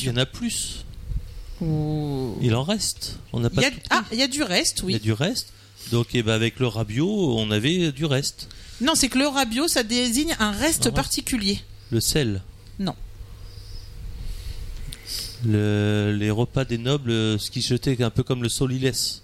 Il y en a plus. Ou... Il en reste. On n'a pas. Il y a du reste, oui. Il y a du reste. Donc, avec le Rabio, on avait du reste. Non, c'est que le Rabio, ça désigne un reste particulier. Le sel. Non. Les repas des nobles, ce qui se jetait un peu comme le solilès.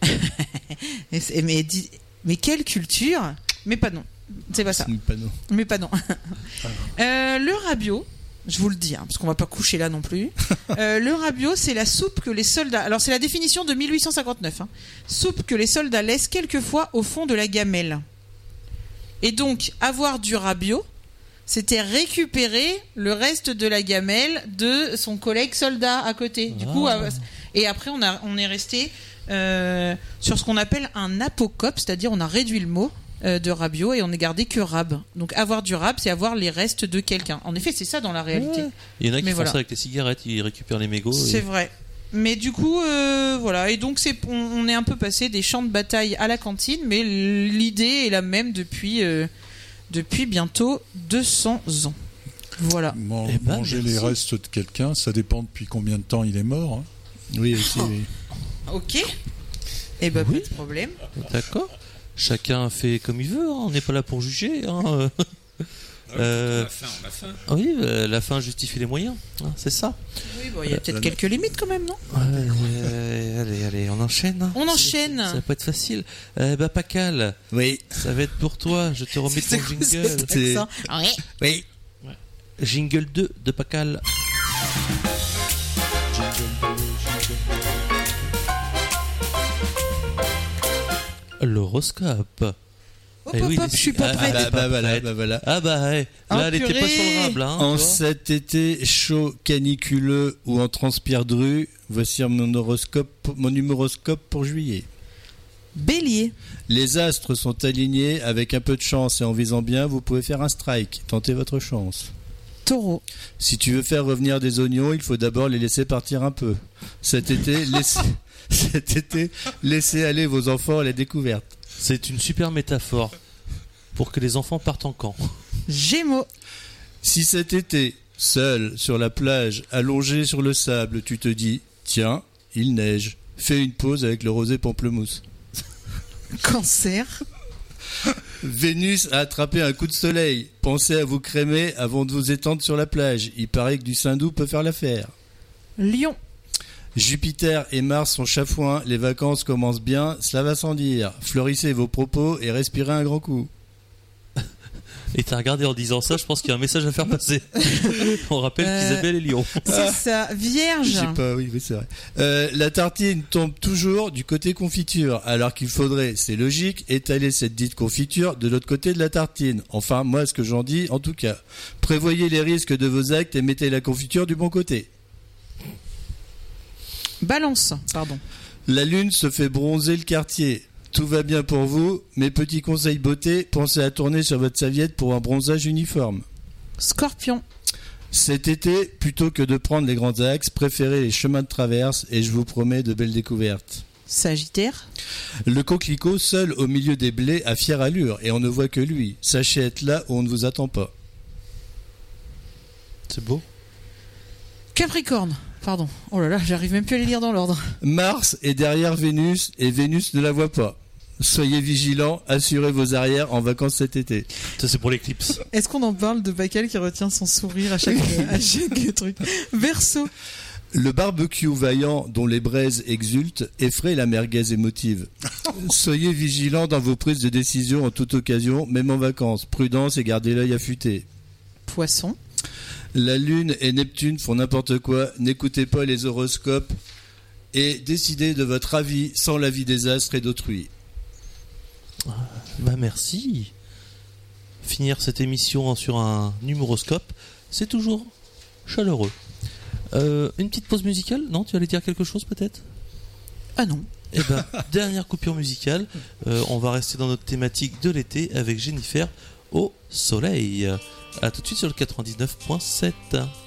Mais quelle culture. Mais pas non. C'est pas ça. Mais pas non. Le Rabio, je vous le dis, parce qu'on va pas coucher là non plus. Le Rabio, c'est la soupe que les soldats... Alors, c'est la définition de 1859. Soupe que les soldats laissent quelquefois au fond de la gamelle. Et donc, avoir du Rabio, c'était récupérer le reste de la gamelle de son collègue soldat à côté. Du coup, et après, on est resté sur ce qu'on appelle un apocope, c'est-à-dire on a réduit le mot de Rabio et on n'est gardé que rab. Donc avoir du rab, c'est avoir les restes de quelqu'un. En effet, c'est ça dans la réalité. Ouais. Il y en a qui font ça avec les cigarettes, ils récupèrent les mégots. C'est vrai. Mais du coup, voilà. Et donc on est un peu passé des champs de bataille à la cantine, mais l'idée est la même depuis bientôt 200 ans. Voilà. Manger les restes de quelqu'un, ça dépend depuis combien de temps il est mort. Hein. Oui, aussi, oui. Ok. Eh ben, pas de problème. D'accord. Chacun fait comme il veut, hein. On n'est pas là pour juger. Hein. La fin. Oui, la fin justifie les moyens, hein, c'est ça. Oui, il y a peut-être quelques limites quand même, non ? Allez, on enchaîne. Hein. On enchaîne. Ça va pas être facile. Pacal. Oui. Ça va être pour toi. Je te remets ton jingle. Oui. Jingle 2 de Pacal. L'horoscope. Hop, je suis pas prête. Voilà. Là, elle était pas sur le rable. Hein, en cet été chaud, caniculeux ou en transpire dru, voici mon humoroscope pour juillet. Bélier. Les astres sont alignés, avec un peu de chance et en visant bien, vous pouvez faire un strike. Tentez votre chance. Taureau. Si tu veux faire revenir des oignons, il faut d'abord les laisser partir un peu. Cet été, laissez aller vos enfants à la découverte. C'est une super métaphore pour que les enfants partent en camp. Gémeaux. Si cet été, seul sur la plage, allongé sur le sable, tu te dis « Tiens, il neige, fais une pause avec le rosé pamplemousse. » Cancer. Vénus a attrapé un coup de soleil. Pensez à vous crémer avant de vous étendre sur la plage. Il paraît que du Saint-Doux peut faire l'affaire. Lion. Jupiter et Mars sont chafouins, les vacances commencent bien, cela va sans dire. Fleurissez vos propos et respirez un grand coup. Et t'as regardé en disant ça, je pense qu'il y a un message à faire passer. On rappelle qu'Isabelle est lion. C'est ça, Vierge. Je sais pas, oui, c'est vrai. La tartine tombe toujours du côté confiture, alors qu'il faudrait, c'est logique, étaler cette dite confiture de l'autre côté de la tartine. Enfin, moi, ce que j'en dis, en tout cas. Prévoyez les risques de vos actes et mettez la confiture du bon côté. Balance, pardon. La lune se fait bronzer le quartier. Tout va bien pour vous. Mes petits conseils beauté, pensez à tourner sur votre serviette pour un bronzage uniforme. Scorpion. Cet été, plutôt que de prendre les grands axes, préférez les chemins de traverse et je vous promets de belles découvertes. Sagittaire. Le coquelicot seul au milieu des blés a fière allure et on ne voit que lui. Sachez être là où on ne vous attend pas. C'est beau. Capricorne. Pardon. Oh là là, j'arrive même plus à les lire dans l'ordre. Mars est derrière Vénus et Vénus ne la voit pas. Soyez vigilants, assurez vos arrières en vacances cet été. Ça, c'est pour l'éclipse. Est-ce qu'on en parle de Bacal qui retient son sourire à chaque truc? Verseau. Le barbecue vaillant dont les braises exultent effraie la merguez émotive. Soyez vigilants dans vos prises de décision en toute occasion, même en vacances. Prudence et gardez l'œil affûté. Poisson. La Lune et Neptune font n'importe quoi. N'écoutez pas les horoscopes et décidez de votre avis sans l'avis des astres et d'autrui. Merci. Finir cette émission sur un numéroscope, c'est toujours chaleureux. Une petite pause musicale? Non, tu allais dire quelque chose peut-être? Ah non. Eh ben, dernière coupure musicale. On va rester dans notre thématique de l'été avec Jennifer au soleil. A tout de suite sur le 99.7.